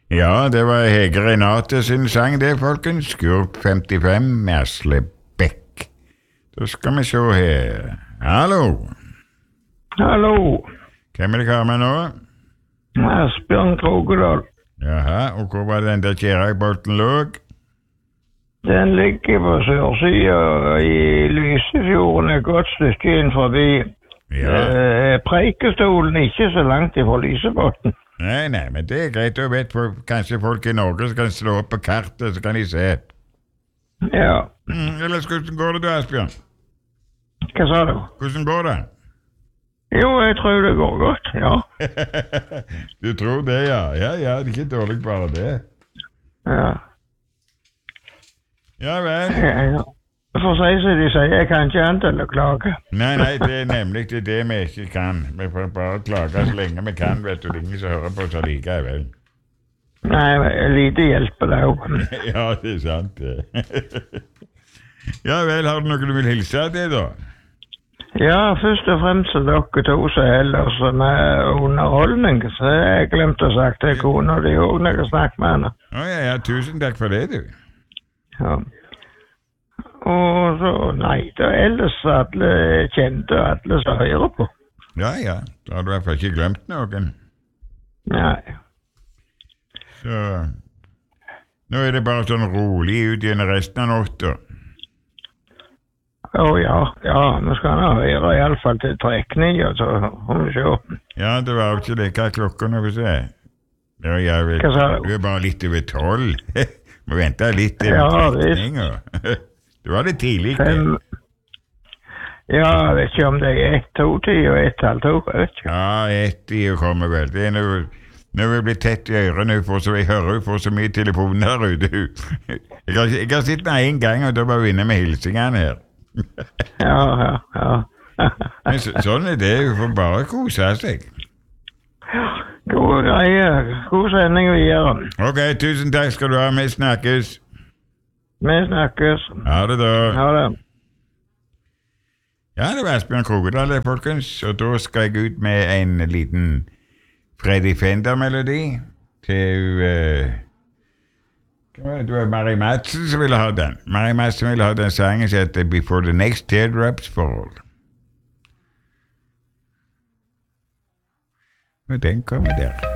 Ja, det var Hege Renate sin sang det, folkens. Skurp 55 med Asle Bekk. Da skal vi se her. Hallo. Hallo. Hvem er det har med nå? Asbjørn Krogedal. Jaha, og hvor var den der Kjeragbolten lå? Den ligger på sørsida i Lysefjorden et godt stykke inn forbi. Ja. Preikestolen ikke så langt ifra Lysebotn. Nei, men det er greit. Da vet kanskje folk i Norge som kan slå opp på kartet, så kan de se. Ja. Ellers, hvordan går det da, Asbjørn? Hva sa du? Hvordan går det? Jo, jeg tror det går godt, ja. Du tror det, ja. Ja, det er ikke dårlig bare det. Ja. Ja vel. Ja. For å si som de sier, jeg kan ikke annet enn å klage. Nei, det er nemlig det vi ikke kan. Vi får bare klage så lenge vi kan, vet du. Det er ingen som hører på oss allikevel. Nei, lite hjelper det òg. Ja, det er sant, det. Ja vel, har du noe du vil hilse av det, da? Ja, først og fremst til dere to som holder oss med underholdning. Så jeg glemte å sagt til kona di òg når jeg snakket med henne. Ja, tusen takk for det, du. Ja. Og så, nei, det er ellers alle kjente og alle som hører på. Ja, da har du i hvert fall ikke glemt noen. Nei. Så, nå er det bare sånn rolig ut gjennom resten av natta. Ja, vi skal nå høre i alle fall til trekning, så får vi se. Ja, det var jo ikke det. Hva er klokka nå, får vi se? Ja, jeg vet. Hva sa du? Du er bare litt over 12. Må vente litt til trekninga. Det var litt tidlig. Ja, jeg vet ikke om det er 1-2-tid og 1-2, jeg vet ikke. Ja, 1-tid kommer vel. Det er når vi blir tett i ørene, jeg hører jo for så mye telefoner her ute. Jeg har sittet her en gang, og da var vi inne med hilsingene her. Ja. Men sånn er det, vi får bare kose seg. Gode greier. God sending videre. Ok, tusen takk skal du ha. Vi snakkes. Vi snakkes. Ha det da. Ha det. Ja, det var Asbjørn Krogedal, folkens. Og da skal jeg ut med en liten Freddy Fender-melodi til det var Mari Madsen som ville ha den. Mari Madsen ville ha den sangen som heter Before the Next Teardrops Fall. Og den kommer der.